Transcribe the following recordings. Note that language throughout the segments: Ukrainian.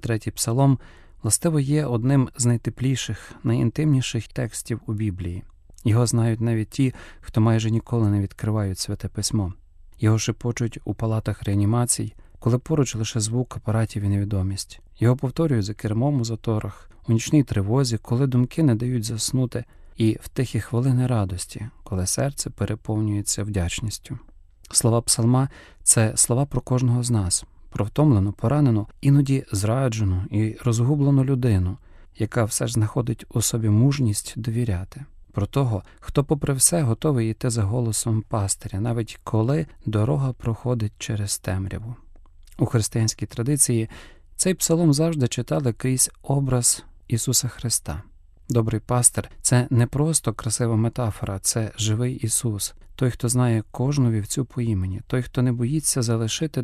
103-й псалом, властиво є одним з найтепліших, найінтимніших текстів у Біблії. Його знають навіть ті, хто майже ніколи не відкривають Святе Письмо. Його шепочуть у палатах реанімацій, коли поруч лише звук апаратів і невідомість. Його повторюють за кермом у заторах, у нічній тривозі, коли думки не дають заснути, і в тихі хвилини радості, коли серце переповнюється вдячністю. Слова псалма – це слова про кожного з нас, про втомлену, поранену, іноді зраджену і розгублену людину, яка все ж знаходить у собі мужність довіряти. Про того, хто попри все готовий йти за голосом пастиря, навіть коли дорога проходить через темряву. У християнській традиції цей псалом завжди читали крізь образ Ісуса Христа. Добрий пастир – це не просто красива метафора, це живий Ісус, той, хто знає кожну вівцю по імені, той, хто не боїться залишити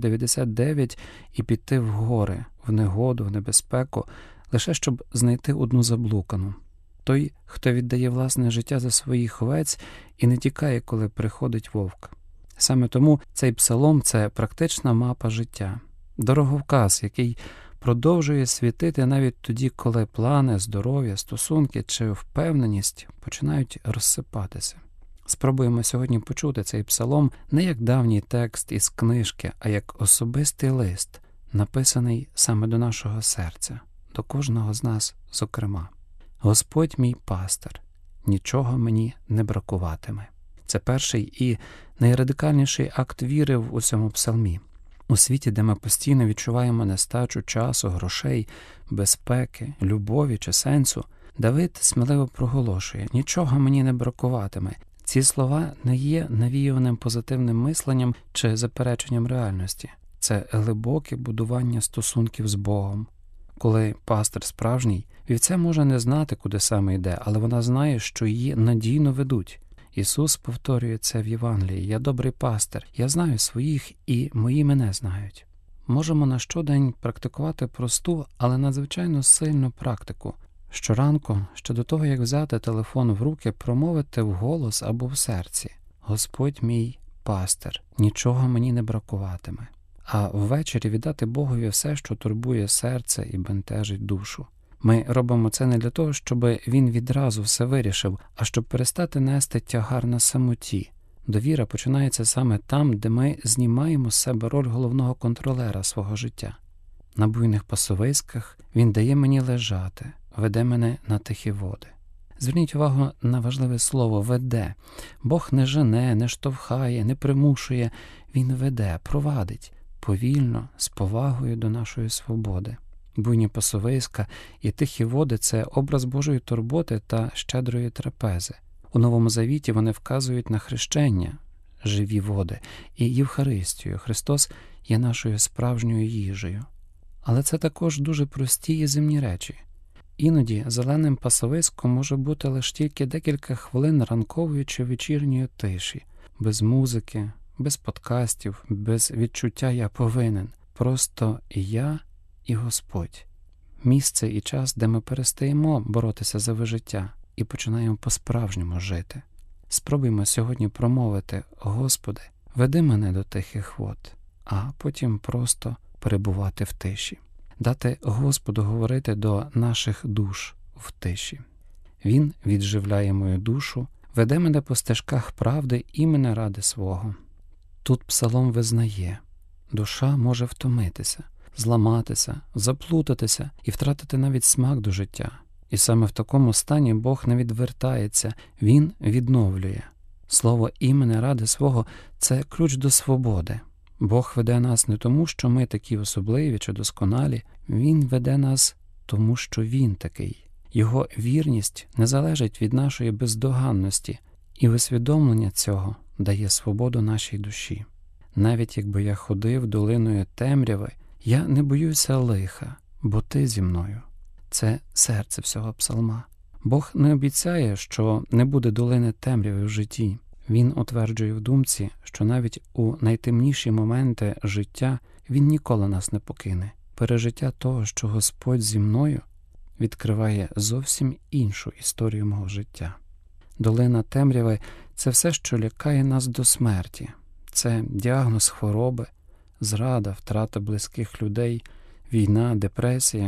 99 і піти в гори, в негоду, в небезпеку, лише щоб знайти одну заблукану. Той, хто віддає власне життя за своїх овець і не тікає, коли приходить вовк. Саме тому цей псалом – це практична мапа життя, дороговказ, який продовжує світити навіть тоді, коли плани, здоров'я, стосунки чи впевненість починають розсипатися. Спробуємо сьогодні почути цей псалом не як давній текст із книжки, а як особистий лист, написаний саме до нашого серця, до кожного з нас зокрема. «Господь мій пастир, нічого мені не бракуватиме». Це перший і найрадикальніший акт віри в усьому псалмі. У світі, де ми постійно відчуваємо нестачу часу, грошей, безпеки, любові чи сенсу, Давид сміливо проголошує «нічого мені не бракуватиме». Ці слова не є навіюваним позитивним мисленням чи запереченням реальності. Це глибоке будування стосунків з Богом. Коли пастир справжній, вівця може не знати, куди саме йде, але вона знає, що її надійно ведуть. Ісус повторює це в Євангелії: «Я добрий пастир, я знаю своїх, і мої мене знають». Можемо на щодень практикувати просту, але надзвичайно сильну практику. Щоранку, ще до того, як взяти телефон в руки, промовити вголос або в серці: «Господь мій пастир, нічого мені не бракуватиме». А ввечері віддати Богові все, що турбує серце і бентежить душу. Ми робимо це не для того, щоб Він відразу все вирішив, а щоб перестати нести тягар на самоті. Довіра починається саме там, де ми знімаємо з себе роль головного контролера свого життя. На буйних пасовиськах Він дає мені лежати, веде мене на тихі води. Зверніть увагу на важливе слово «веде». Бог не жене, не штовхає, не примушує. Він веде, провадить, повільно, з повагою до нашої свободи. Буйні пасовиська і тихі води – це образ Божої турботи та щедрої трапези. У Новому Завіті вони вказують на хрещення, живі води, і Євхаристію. Христос є нашою справжньою їжею. Але це також дуже прості і земні речі. Іноді зеленим пасовиськом може бути лише тільки декілька хвилин ранкової чи вечірньої тиші, без музики, без подкастів, без відчуття «я повинен». Просто я і Господь. Місце і час, де ми перестаємо боротися за вижиття і починаємо по-справжньому жити. Спробуймо сьогодні промовити: «Господи, веди мене до тихих вод», а потім просто перебувати в тиші. Дати Господу говорити до наших душ в тиші. Він відживляє мою душу, веде мене по стежках правди імені ради свого. Тут псалом визнає: душа може втомитися, зламатися, заплутатися і втратити навіть смак до життя. І саме в такому стані Бог не відвертається, Він відновлює. Слово імені ради свого – це ключ до свободи. Бог веде нас не тому, що ми такі особливі чи досконалі, Він веде нас тому, що Він такий. Його вірність не залежить від нашої бездоганності, і усвідомлення цього дає свободу нашій душі. Навіть якби я ходив долиною темряви, я не боюся лиха, бо ти зі мною. Це серце всього псалма. Бог не обіцяє, що не буде долини темряви в житті. Він утверджує в думці, що навіть у найтемніші моменти життя Він ніколи нас не покине. Пережиття того, що Господь зі мною, відкриває зовсім іншу історію мого життя. Долина темряви – це все, що лякає нас до смерті. Це діагноз хвороби, зрада, втрата близьких людей, війна, депресія,